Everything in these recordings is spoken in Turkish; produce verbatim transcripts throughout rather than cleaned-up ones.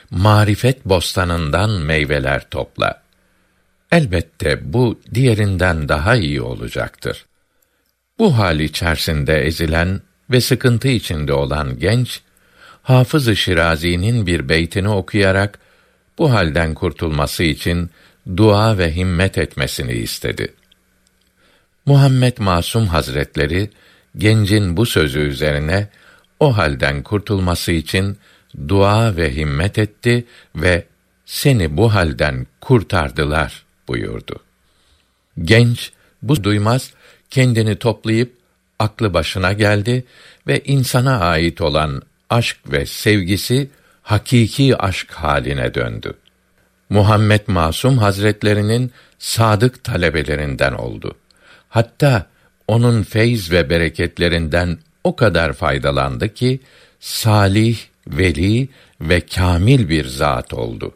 marifet bostanından meyveler topla. Elbette bu diğerinden daha iyi olacaktır. Bu hal içerisinde ezilen ve sıkıntı içinde olan genç, Hafız-ı Şirazi'nin bir beytini okuyarak bu halden kurtulması için dua ve himmet etmesini istedi. Muhammed Masum Hazretleri gencin bu sözü üzerine o halden kurtulması için dua ve himmet etti ve seni bu halden kurtardılar buyurdu. Genç bu duymaz kendini toplayıp aklı başına geldi ve insana ait olan aşk ve sevgisi hakiki aşk haline döndü. Muhammed Masum Hazretlerinin sadık talebelerinden oldu. Hatta onun feyz ve bereketlerinden o kadar faydalandı ki salih, veli ve kâmil bir zat oldu.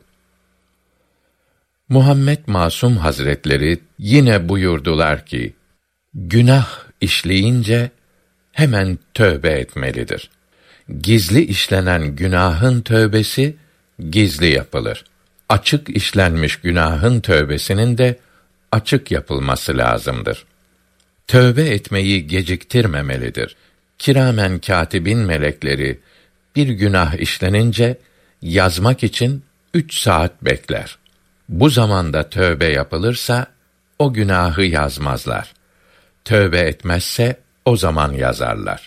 Muhammed Masum Hazretleri yine buyurdular ki, günah işleyince hemen tövbe etmelidir. Gizli işlenen günahın tövbesi gizli yapılır. Açık işlenmiş günahın tövbesinin de açık yapılması lazımdır. Tövbe etmeyi geciktirmemelidir. Kiramen katibin melekleri bir günah işlenince yazmak için üç saat bekler. Bu zamanda tövbe yapılırsa o günahı yazmazlar. Tövbe etmezse o zaman yazarlar.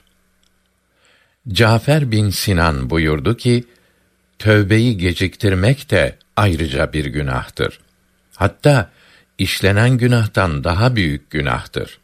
Cafer bin Sinan buyurdu ki, tövbeyi geciktirmek de ayrıca bir günahtır. Hatta işlenen günahtan daha büyük günahtır.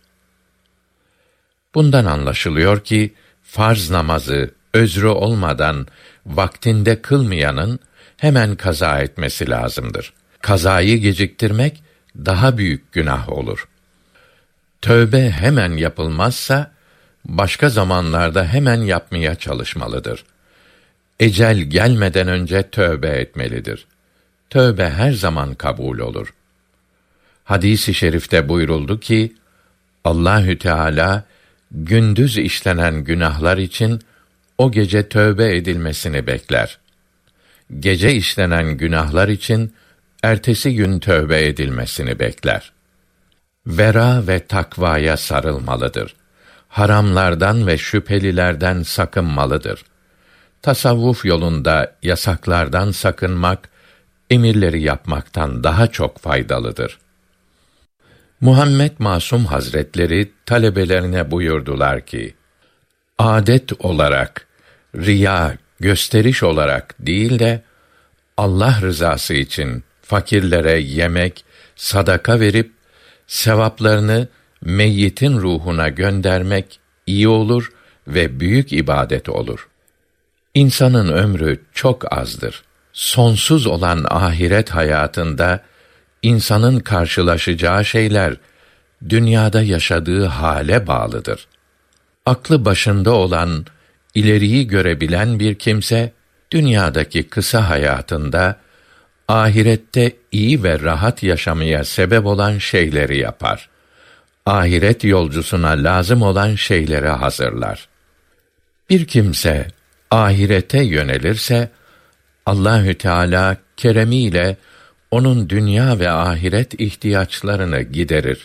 Bundan anlaşılıyor ki, farz namazı özrü olmadan vaktinde kılmayanın hemen kaza etmesi lazımdır. Kazayı geciktirmek daha büyük günah olur. Tövbe hemen yapılmazsa, başka zamanlarda hemen yapmaya çalışmalıdır. Ecel gelmeden önce tövbe etmelidir. Tövbe her zaman kabul olur. Hadis-i şerifte buyuruldu ki, Allahü Teala gündüz işlenen günahlar için o gece tövbe edilmesini bekler. Gece işlenen günahlar için ertesi gün tövbe edilmesini bekler. Vera ve takvaya sarılmalıdır. Haramlardan ve şüphelilerden sakınmalıdır. Tasavvuf yolunda yasaklardan sakınmak, emirleri yapmaktan daha çok faydalıdır. Muhammed Masum Hazretleri talebelerine buyurdular ki, adet olarak, riya, gösteriş olarak değil de, Allah rızası için fakirlere yemek, sadaka verip, sevaplarını meyyitin ruhuna göndermek iyi olur ve büyük ibadet olur. İnsanın ömrü çok azdır. Sonsuz olan ahiret hayatında insanın karşılaşacağı şeyler dünyada yaşadığı hale bağlıdır. Aklı başında olan, ileriyi görebilen bir kimse dünyadaki kısa hayatında ahirette iyi ve rahat yaşamaya sebep olan şeyleri yapar. Ahiret yolcusuna lazım olan şeyleri hazırlar. Bir kimse ahirete yönelirse Allahü Teala keremiyle onun dünya ve ahiret ihtiyaçlarını giderir.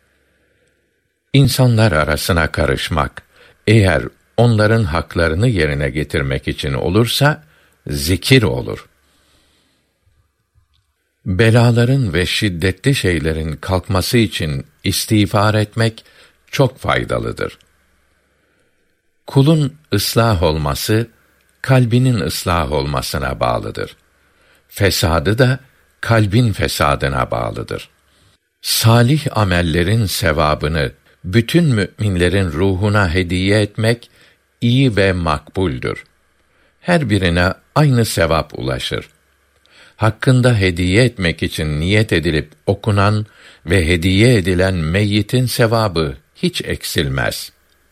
İnsanlar arasına karışmak, eğer onların haklarını yerine getirmek için olursa, zikir olur. Belaların ve şiddetli şeylerin kalkması için istiğfar etmek çok faydalıdır. Kulun ıslah olması, kalbinin ıslah olmasına bağlıdır. Fesadı da kalbin fesadına bağlıdır. Salih amellerin sevabını bütün müminlerin ruhuna hediye etmek iyi ve makbuldür. Her birine aynı sevap ulaşır. Hakkında hediye etmek için niyet edilip okunan ve hediye edilen meyyitin sevabı hiç eksilmez.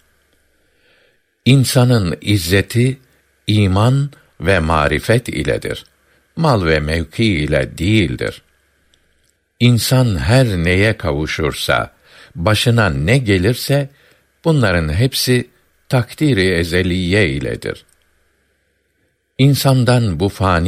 İnsanın izzeti iman ve marifet iledir. Mal ve mevki ile değildir. İnsan her neye kavuşursa, başına ne gelirse, bunların hepsi takdiri ezeliye iledir. İnsandan bu fani